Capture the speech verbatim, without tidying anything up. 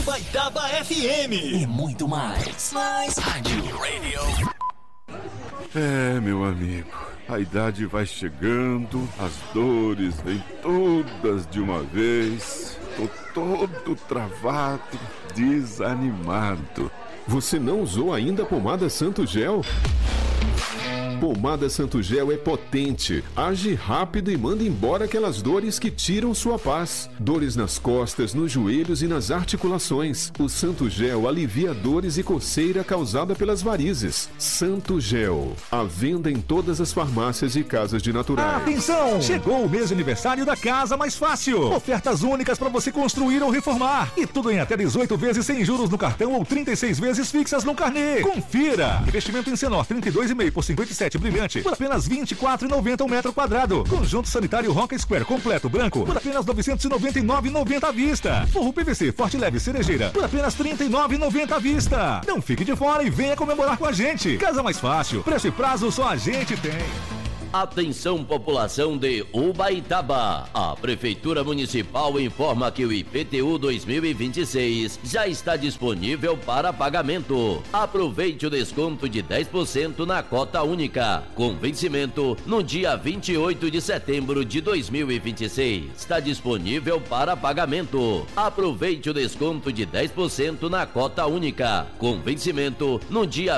Ubaitaba F M. E muito mais. Mais rádio. Radio. É, meu amigo, a idade vai chegando, as dores vêm todas de uma vez. Tô todo travado, desanimado. Você não usou ainda a pomada Santo Gel? Pomada Santo Gel é potente, age rápido e manda embora aquelas dores que tiram sua paz. Dores nas costas, nos joelhos e nas articulações. O Santo Gel alivia dores e coceira causada pelas varizes. Santo Gel, à venda em todas as farmácias e casas de naturais. Atenção! Chegou o mês de aniversário da Casa Mais Fácil. Ofertas únicas para você construir ou reformar. E tudo em até dezoito vezes sem juros no cartão ou trinta e seis vezes fixas no carnê. Confira! Investimento em Senor trinta e dois e meio por cinquenta e sete brilhante por apenas vinte e quatro reais e noventa centavos o metro quadrado. Conjunto sanitário Roca Square completo branco por apenas novecentos e noventa e nove reais e noventa centavos à vista. Forro P V C Forte Leve Cerejeira por apenas trinta e nove reais e noventa centavos à vista. Não fique de fora e venha comemorar com a gente. Casa Mais Fácil, preço e prazo só a gente tem. Atenção, população de Ubaitaba. A Prefeitura Municipal informa que o I P T U dois mil e vinte e seis já está disponível para pagamento. Aproveite o desconto de dez por cento na cota única, com vencimento no dia vinte e oito de setembro de dois mil e vinte e seis. Está disponível para pagamento. Aproveite o desconto de dez por cento na cota única, com vencimento no dia